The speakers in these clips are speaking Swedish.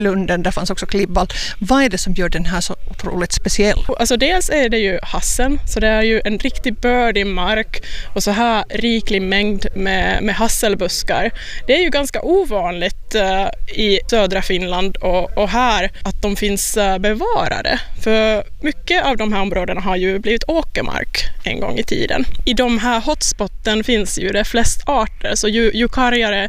lunden, där fanns också klibball. Vad är det som gör den här så otroligt speciell? Alltså dels är det ju hassen, så det är ju en riktigt bördig mark och så här riklig mängd med hasselbuskar. Det är ju ganska ovanligt i södra Finland och här att de finns bevarade. För mycket av de här områdena har ju blivit åkermark en gång i tiden. I de här hotspotten finns ju det flest arter, så ju kargare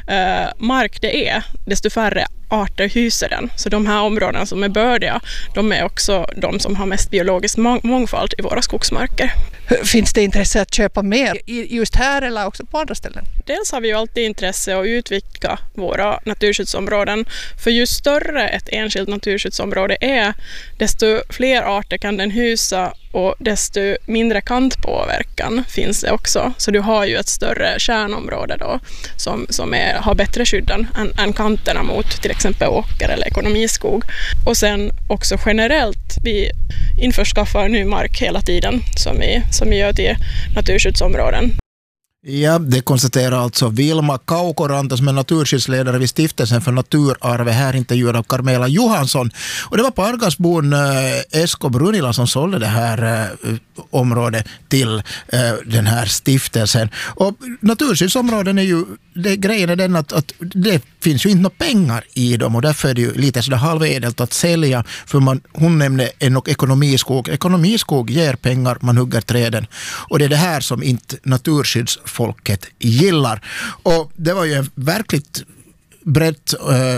mark det är, desto färre arter hyser den. Så de här områdena som är bördiga, de är också de som har mest biologisk mångfald i våra skogsmarker. Finns det intresse att köpa mer just här eller också på andra ställen? Dels har vi ju alltid intresse att utvidga våra naturskyddsområden. För ju större ett enskilt naturskyddsområde är, desto fler arter kan den hysa och desto mindre kantpåverkan finns det också. Så du har ju ett större kärnområde då som har bättre skydd än kanterna mot till exempel åker eller ekonomiskog. Och sen också generellt, vi införskaffar ny mark hela tiden som vi gör till naturskyddsområden. Ja, det konstaterar alltså Vilma Kaukoranta som är naturskyddsledare vid Stiftelsen för naturarvet, här intervjuad av Carmela Johansson. Och det var Pargasbon Esko Brunila som sålde det här området till den här stiftelsen. Och naturskyddsområden är ju, grejen är den att det finns ju inte några pengar i dem och därför är det ju lite sådär halvedelt att sälja, för hon nämnde en ekonomiskog. Ekonomiskog ger pengar, man hugger träden och det är det här som inte naturskyddsfolket gillar. Och det var ju en verkligt brett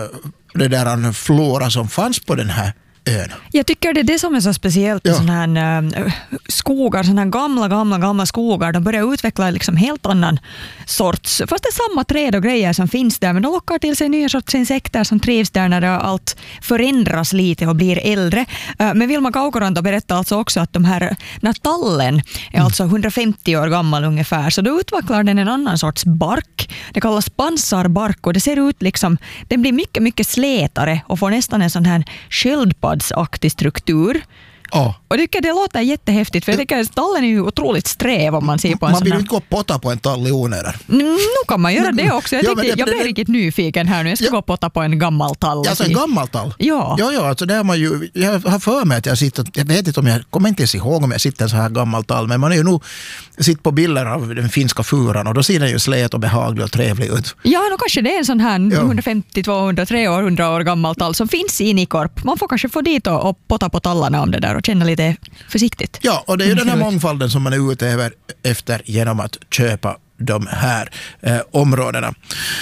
det där flora som fanns på den här ön. Jag tycker det är det som är så speciellt med sådana här skogar, sådana här gamla skogar. De börjar utveckla liksom helt annan sorts, fast det är samma träd och grejer som finns där, men de lockar till sig nya sorts insekter som trivs där när allt förändras lite och blir äldre. Men Vilma Kaukoranta berättar alltså också att de här, när tallen är alltså 150 år gammal ungefär, så då utvecklar den en annan sorts bark. Det kallas pansarbark och det ser ut liksom, den blir mycket, mycket slätare och får nästan en sån här sköldpaddsaktig struktur. Ja. Och tycker det låter jättehäftigt, för jag tycker att tallen är ju otroligt sträv om man ser på en sån här. Man vill inte gå och potta på en tall i onödan. Nu kan man göra det också. Jag blir riktigt nyfiken här nu. Jag ska gå och potta på en gammal tall. Alltså en gammal tall? Ja. Ja, alltså det har man ju, jag har för mig att jag vet inte om jag kommer inte ens ihåg om jag sitter en så här gammal tall, men man är ju nog sitt på bilder av den finska furan och då ser den ju slät och behaglig och trevlig ut. Ja, då kanske det är en sån här 150, 200, 300 år gammal tall som finns i Nikorp. Man får kanske få dit och potta på tallarna om det där och känna lite försiktigt. Ja, och det är ju den här mångfalden som man är ute efter genom att köpa de här områdena.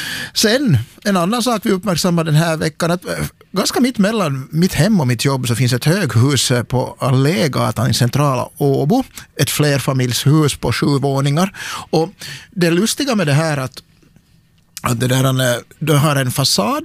Sen, en annan sak vi uppmärksammar den här veckan, att ganska mitt mellan mitt hem och mitt jobb så finns ett höghus på Allégatan i centrala Åbo. Ett flerfamiljshus på 7 våningar. Och det lustiga med det här att det där har en fasad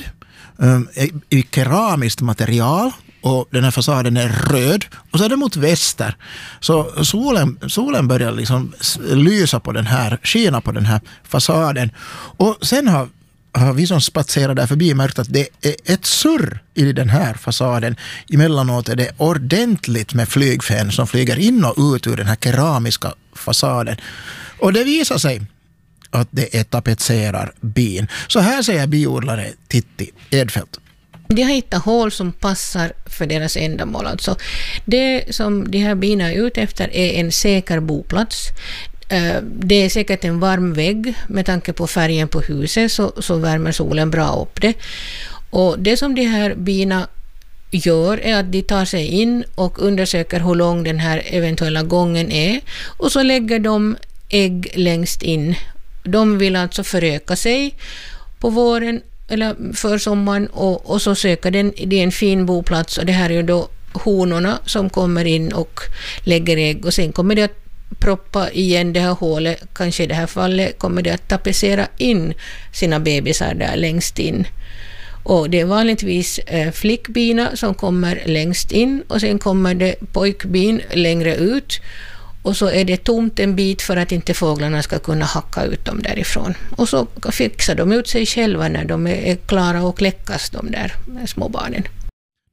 i keramiskt material. Och den här fasaden är röd och så är det mot väster. Så solen börjar liksom lysa på den här, skina på den här fasaden. Och sen har vi som spatserar där förbi märkt att det är ett surr i den här fasaden. Emellanåt är det ordentligt med flygfän som flyger in och ut ur den här keramiska fasaden. Och det visar sig att det är tapetserar bin. Så här säger biodlare Titti Edfeldt. De har hittat hål som passar för deras ändamål. Alltså det som de här bina är ute efter är en säker boplats. Det är säkert en varm vägg med tanke på färgen på huset, så värmer solen bra upp det. Och det som de här bina gör är att de tar sig in och undersöker hur lång den här eventuella gången är. Och så lägger de ägg längst in. De vill alltså föröka sig på våren eller för sommaren och så söker det är en fin boplats, och det här är ju då honorna som kommer in och lägger ägg, och sen kommer det att proppa igen det här hålet. Kanske i det här fallet kommer det att tapetsera in sina bebisar där längst in. Och det är vanligtvis flickbina som kommer längst in, och sen kommer det pojkbin längre ut. Och så är det tomt en bit för att inte fåglarna ska kunna hacka ut dem därifrån. Och så fixar de ut sig själva när de är klara och kläckas, de där små barnen.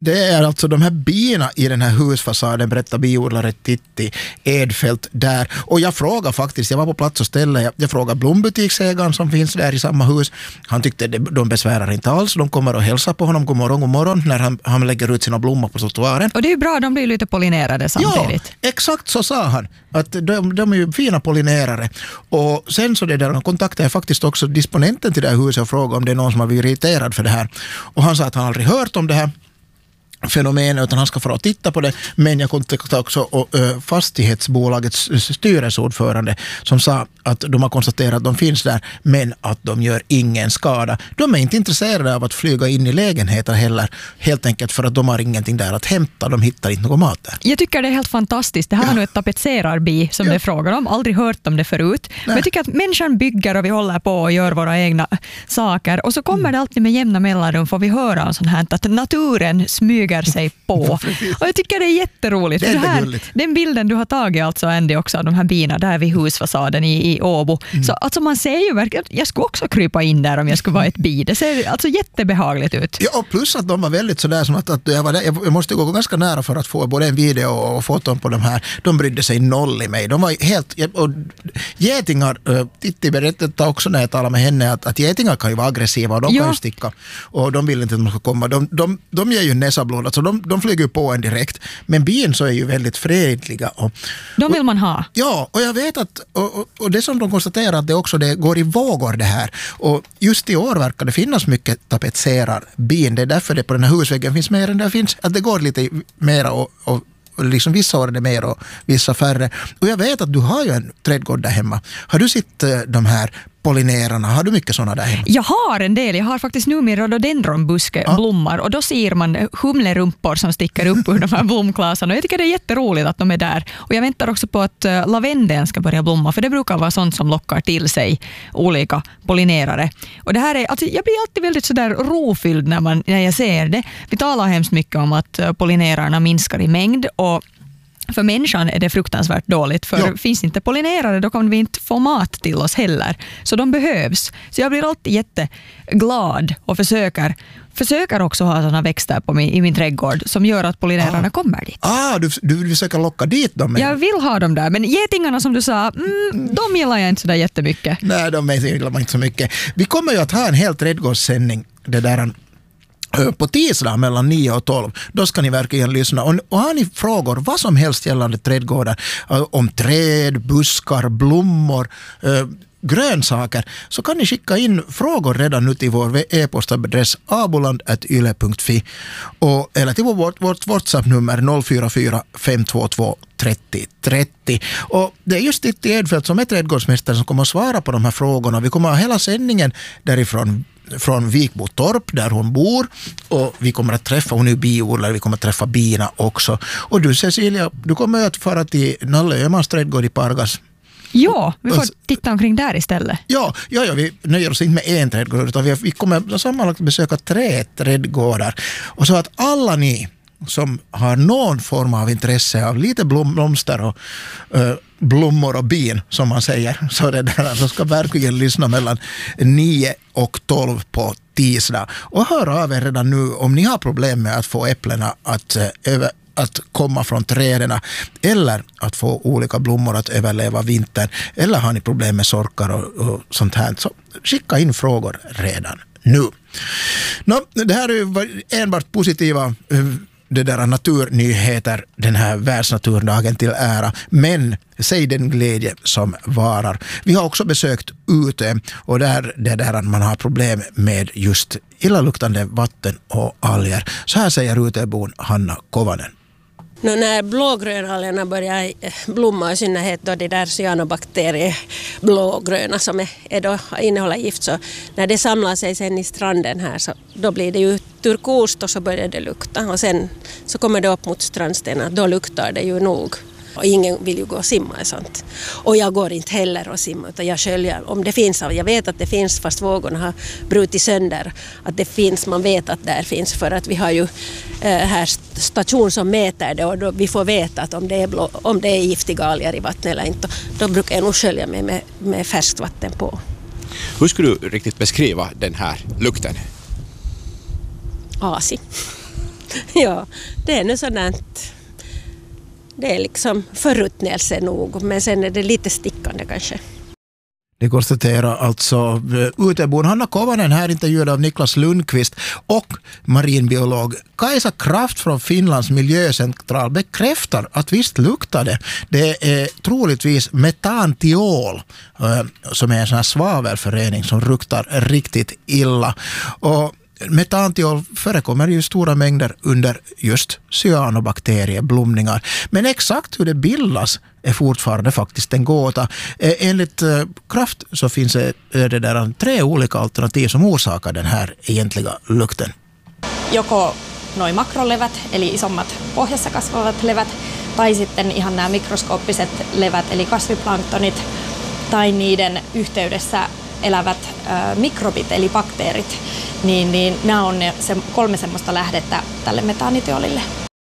Det är alltså de här bina i den här husfasaden, berättar biodlare Titti Edfeldt där. Och jag frågade faktiskt, jag var på plats och ställe, jag frågade blombutiksägaren som finns där i samma hus. Han tyckte de besvärar inte alls. De kommer att hälsa på honom god morgon när han lägger ut sina blommor på trottoaren. Och det är ju bra, de blir lite pollinerade samtidigt. Ja, exakt så sa han. Att de är ju fina pollinerare. Och sen så kontaktade jag faktiskt också disponenten till det här huset och frågade om det är någon som har blivit irriterad för det här. Och han sa att han aldrig hört om det här fenomenet utan han ska få titta på det, men jag kontaktade också fastighetsbolagets styrelseordförande som sa att de har konstaterat att de finns där men att de gör ingen skada. De är inte intresserade av att flyga in i lägenheter heller, helt enkelt för att de har ingenting där att hämta, de hittar inte något mat där. Jag tycker det är helt fantastiskt. Det här var nu ett tapetserarbi som det frågar om, aldrig hört om det förut. Men jag tycker att människan bygger och vi håller på och gör våra egna saker och så kommer det alltid med jämna mellanrum får vi höra om sånt här att naturen smyger sig på. Och jag tycker det är jätteroligt. Den bilden du har tagit alltså Andy också av de här bina där vid husfasaden i Åbo. Så alltså man ser ju verkligen, jag skulle också krypa in där om jag skulle vara ett bi. Det ser alltså jättebehagligt ut. Ja, och plus att de var väldigt sådär som att jag var där, jag måste gå ganska nära för att få både en video och foton på de här. De brydde sig noll i mig. De var helt, och getingar, Titti berättade också när jag talade med henne att getingar kan ju vara aggressiva och de kan ju sticka. Och de vill inte att man ska komma. De ger ju näsablod, alltså de flyger på en direkt. Men bin så är ju väldigt fredliga. De vill man ha. Ja, och jag vet att och det som de konstaterar att det går i vågor det här. Och just i år verkar det finnas mycket tapetserar bin. Det är därför det på den här husväggen finns mer än det finns. Att det går lite mera och liksom vissa år är det mer och vissa färre. Och jag vet att du har ju en trädgård där hemma. Har du sett de här pollinerarna? Har du mycket sådana där hemma? Jag har en del. Jag har faktiskt nu min rhododendronbuske blommar och då ser man humlerumpor som sticker upp ur de här blomklasarna. Jag tycker det är jätteroligt att de är där. Och jag väntar också på att lavenden ska börja blomma för det brukar vara sånt som lockar till sig olika pollinerare. Och det här är, alltså jag blir alltid väldigt sådär rofylld när jag ser det. Vi talar hemskt mycket om att pollinerarna minskar i mängd och för människan är det fruktansvärt dåligt för finns inte pollinerare då kan vi inte få mat till oss heller. Så de behövs. Så jag blir alltid jätteglad och försöker också ha sådana växter i min trädgård som gör att pollinerarna kommer dit. Du försöker locka dit dem? Jag vill ha dem där, men getingarna som du sa, de gillar jag inte så där jättemycket. Nej, de gillar man inte så mycket. Vi kommer ju att ha en hel trädgårdssändning på tisdag mellan 9 och 12. Då ska ni verkligen lyssna. Och har ni frågor, vad som helst gällande trädgårdar, om träd, buskar, blommor, grönsaker, så kan ni skicka in frågor redan nu till vår e-postadress aboland@yle.fi eller till vårt WhatsApp-nummer 044 522 30 30. Och det är just Titti Edfeldt som är trädgårdsmästare som kommer att svara på de här frågorna. Vi kommer att ha hela sändningen därifrån från Vikbotorp där hon bor och vi kommer att träffa, hon är biodlare, vi kommer att träffa bina också. Och du Cecilia, du kommer att fara till Nalle Öhmans trädgård i Pargas. Ja, vi får titta omkring där istället. Ja, vi nöjer oss inte med en trädgård utan vi kommer sammanlagt besöka 3 trädgårdar. Och så att alla ni som har någon form av intresse av lite blomster och blommor och bin som man säger, så ska verkligen lyssna mellan 9 och 12 på tisdag. Och hör av er redan nu om ni har problem med att få äpplena att komma från träden eller att få olika blommor att överleva vintern, eller har ni problem med sorkar och sånt här, så skicka in frågor redan nu. Det här är ju enbart positiva naturnyheter den här världsnaturdagen till ära, men säg den glädje som varar. Vi har också besökt Utö och där man har problem med just illaluktande vatten och alger. Så här säger Utöbon Hanna Kovanen. När blågrönalgerna börjar blomma, i synnerhet då de där cyanobakterier blågröna som innehåller gift, så när det samlar sig sen i stranden här så då blir det ju turkost och så börjar det lukta och sen så kommer det upp mot strandstenen, då luktar det ju nog. Och ingen vill ju gå och simma och sånt. Och jag går inte heller och simma utan jag sköljer. Om det finns, jag vet att det finns fast vågorna har brutit sönder. Att det finns, man vet att där finns för att vi har ju här station som mäter det och då vi får veta att om det är giftiga alger i vattnet eller inte. Då brukar jag nog skölja mig med färskt vatten på. Hur skulle du riktigt beskriva den här lukten? Asi. Ja, det är nu sådant. Det är liksom förruttnelse nog, men sen är det lite stickande kanske. Det konstaterar alltså utebon Hanna Kovanen, här intervjuad av Niklas Lundqvist, och marinbiolog Kaisa Kraft från Finlands miljöcentral bekräftar att visst luktar det. Det är troligtvis metantiol som är en sån här svavelförening som luktar riktigt illa. Och metantiol förekommer i stora mängder under just cyanobakterieblomningar. Men exakt hur det bildas är fortfarande faktiskt en gåta. Enligt Kraft så finns det där 3 olika alternativ som orsakar den här egentliga lukten. Joko noi makrolevät, eli isommat pohjassa kasvavat levät, tai sitten ihan nämä mikroskooppiset levät, eli kasviplanktonit, tai niiden yhteydessä elävät mikrobit, eli bakteerit, niin nämä on ne 3 semmoista lähdettä tälle metaanitiolille.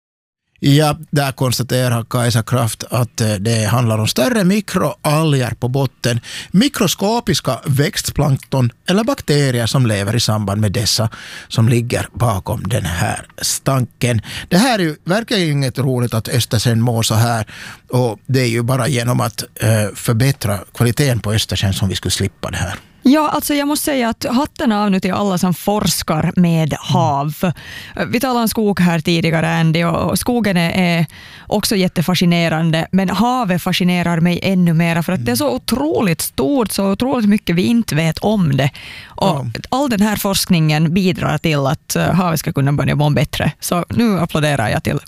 Ja där konstaterar Kaisa Kraft att det handlar om större mikroalger på botten, mikroskopiska växtplankton eller bakterier som lever i samband med dessa som ligger bakom den här stanken. Det här är ju verkligen inget roligt att Östersjön mår så här, och det är ju bara genom att förbättra kvaliteten på Östersjön som vi skulle slippa det här. Ja, alltså jag måste säga att hatten av nu till alla som forskar med hav. Vi talade om skog här tidigare, Andy, och skogen är också jättefascinerande, men havet fascinerar mig ännu mer för att det är så otroligt stort, så otroligt mycket vi inte vet om det. Och all den här forskningen bidrar till att havet ska kunna börja må bättre. Så nu applåderar jag till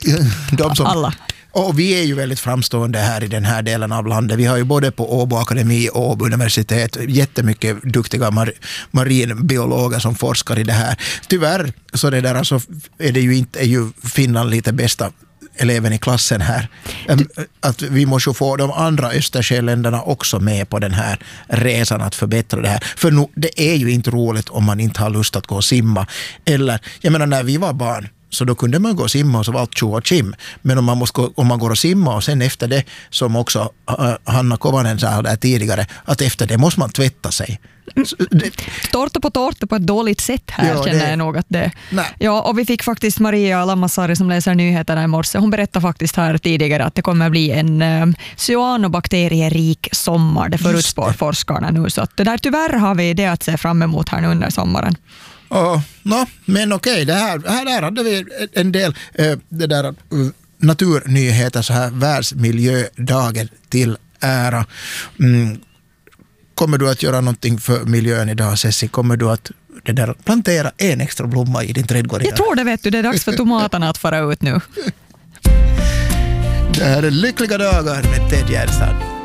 alla. Och vi är ju väldigt framstående här i den här delen av landet. Vi har ju både på Åbo Akademi och Åbo universitet jättemycket duktiga marinbiologer som forskar i det här. Tyvärr så det där, alltså, är ju Finland lite bästa eleven i klassen här. Att vi måste få de andra Östersjöländerna också med på den här resan att förbättra det här. För nu, det är ju inte roligt om man inte har lust att gå och simma. Eller, jag menar, när vi var barn så då kunde man gå och simma och så var allt tjo och kim. Men om man går och simma och sen efter det, som också Hanna Kovanen sa där tidigare, att efter det måste man tvätta sig. Tårta på ett dåligt sätt här, ja, känner jag nog att det. Nej. Ja, och vi fick faktiskt Maria Lammasari som läser nyheterna i morse. Hon berättade faktiskt här tidigare att det kommer bli en cyanobakterierik sommar. Det förutspår forskarna nu, så att det där, tyvärr har vi det att se fram emot här nu under sommaren. Men okej, det här hade vi en del det där naturnyheter så här världsmiljödagen till ära. Kommer du att göra någonting för miljön idag, Ceci? Kommer du att plantera en extra blomma i din trädgård idag? Jag tror det, vet du. Det är dags för tomaterna att fara ut nu. Det här är lyckliga dagar med Ted Gärdestad.